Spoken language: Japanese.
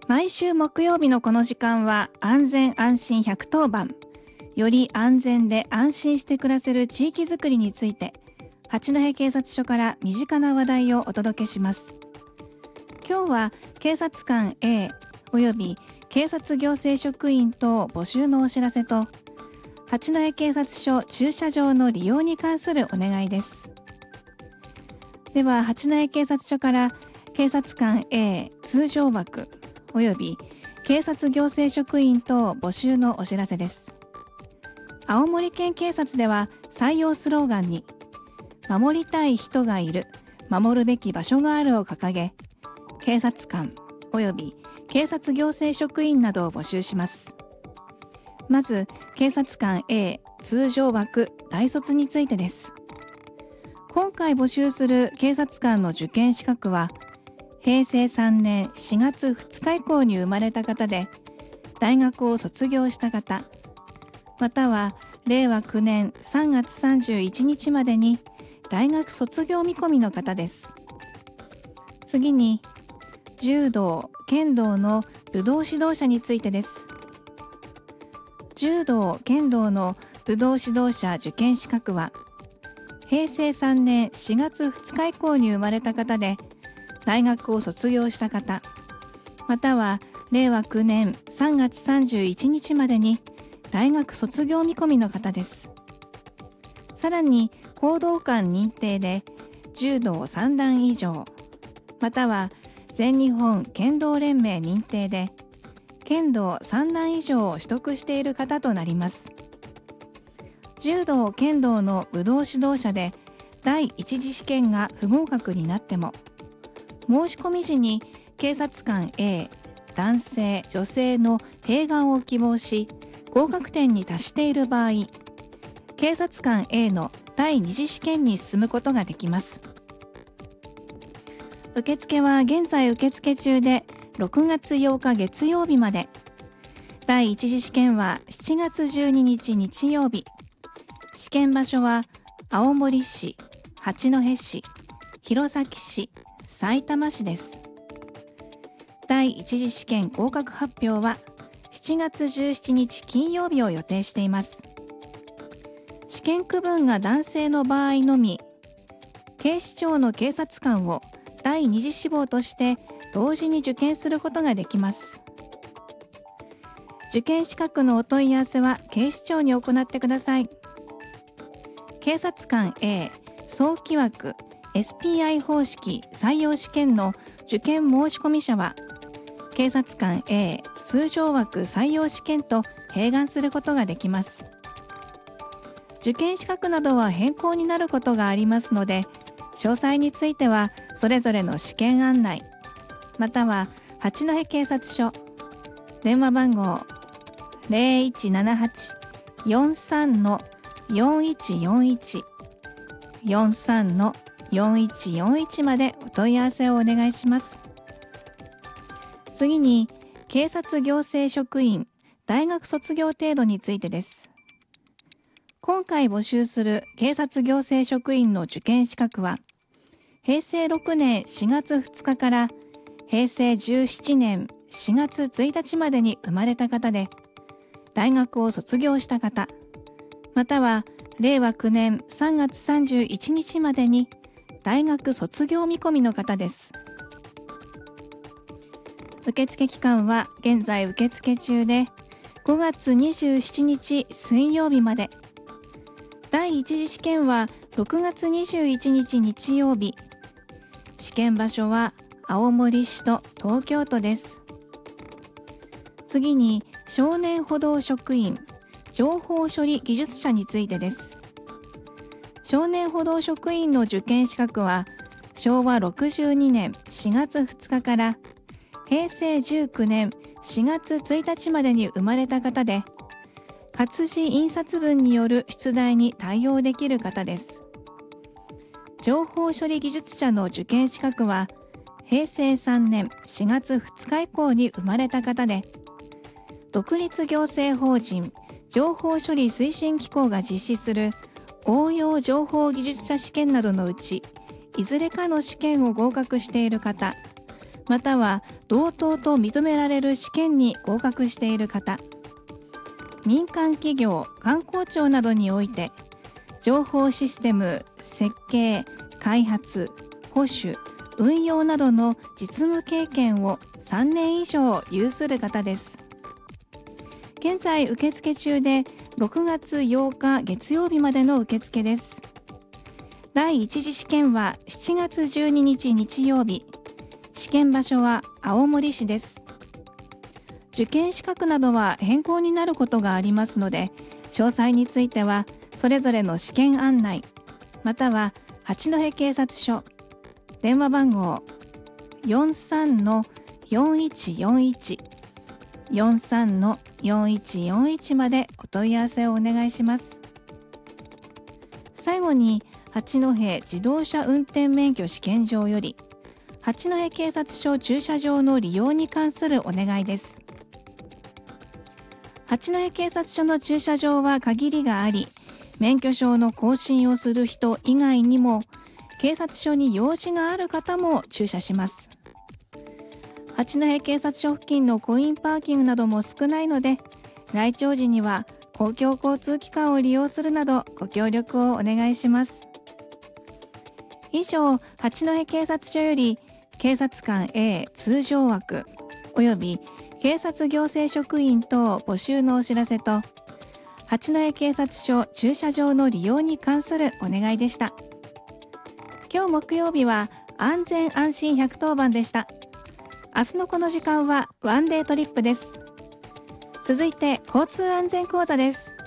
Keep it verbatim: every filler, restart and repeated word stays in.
毎週木曜日のこの時間は安全安心ひゃくとおばん、より安全で安心して暮らせる地域づくりについて、八戸警察署から身近な話題をお届けします。今日は警察官 A および警察行政職員等募集のお知らせと、八戸警察署駐車場の利用に関するお願いです。では八戸警察署から警察官 A 通常枠および警察行政職員等募集のお知らせです。青森県警察では採用スローガンに守りたい人がいる、守るべき場所があるを掲げ、警察官および警察行政職員などを募集します。まず警察官 A 通常枠大卒についてです。今回募集する警察官の受験資格はへいせいさんねんしがつふつか以降に生まれた方で、大学を卒業した方、またはれいわきゅうねんさんがつさんじゅういちにちまでに大学卒業見込みの方です。次に柔道・剣道の武道指導者についてです。柔道・剣道の武道指導者受験資格はへいせいさんねんしがつふつか以降に生まれた方で、大学を卒業した方、またはれいわきゅうねんさんがつさんじゅういちにちまでに大学卒業見込みの方です。さらに講道館認定で柔道さんだん以上、または全日本剣道連盟認定で剣道さんだん以上を取得している方となります。柔道・剣道の武道指導者で第一次試験が不合格になっても、申し込み時に警察官 A 男性・女性の併願を希望し合格点に達している場合、警察官 A の第二次試験に進むことができます。受付は現在受付中でろくがつようか月曜日まで、第一次試験はしちがつじゅうににち日曜日、試験場所は青森市、八戸市、弘前市、さいたま市です。第一次試験合格発表はしちがつじゅうしちにち金曜日を予定しています。試験区分が男性の場合のみ、警視庁の警察官を第二次志望として同時に受験することができます。受験資格のお問い合わせは警視庁に行ってください。警察官 A 早期枠 エスピーアイ 方式採用試験の受験申し込み者は、警察官 A 通常枠採用試験と併願することができます。受験資格などは変更になることがありますので、詳細についてはそれぞれの試験案内、または八戸警察署電話番号 ゼロいちななはち よんさん よんいちよんいち よんさん よんいちよんいちまでお問い合わせをお願いします。次に警察行政職員大学卒業程度についてです。今回募集する警察行政職員の受験資格はへいせいろくねんしがつふつかからへいせいじゅうななねんしがつついたちまでに生まれた方で、大学を卒業した方、またはれいわきゅうねんさんがつさんじゅういちにちまでに大学卒業見込みの方です。受付期間は現在受付中でごがつにじゅうしちにち水曜日まで、第一次試験はろくがつにじゅういちにち日曜日、試験場所は青森市と東京都です。次に少年補導職員情報処理技術者についてです。少年補導職員の受験資格はしょうわろくじゅうにねんしがつふつかからへいせいじゅうきゅうねんしがつついたちまでに生まれた方で、活字印刷分による出題に対応できる方です。情報処理技術者の受験資格はへいせいさんねんしがつふつか以降に生まれた方で、独立行政法人情報処理推進機構が実施する応用情報技術者試験などのうちいずれかの試験を合格している方、 または同等と認められる試験に合格している方、民間企業、観光庁などにおいて情報システム設計、開発、保守、運用などの実務経験をさんねん以上有する方です。現在受付中でろくがつようか月曜日までの受付です。第一次試験はしちがつじゅうににち日曜日、試験場所は青森市です。受験資格などは変更になることがありますので、詳細についてはそれぞれの試験案内、または八戸警察署、電話番号 よんさんのよんいちよんいち よんさんのよんいちよんいち までお問い合わせをお願いします。最後に、八戸自動車運転免許試験場より八戸警察署駐車場の利用に関するお願いです。八戸警察署の駐車場は限りがあり、免許証の更新をする人以外にも警察署に用事がある方も駐車します。八戸警察署付近のコインパーキングなども少ないので、来庁時には公共交通機関を利用するなどご協力をお願いします。以上、八戸警察署より警察官 A 通常枠および警察行政職員等募集のお知らせと、八戸警察署駐車場の利用に関するお願いでした。今日木曜日は安全安心ひゃくとおばんでした。明日のこの時間はワンデートリップです。続いて交通安全講座です。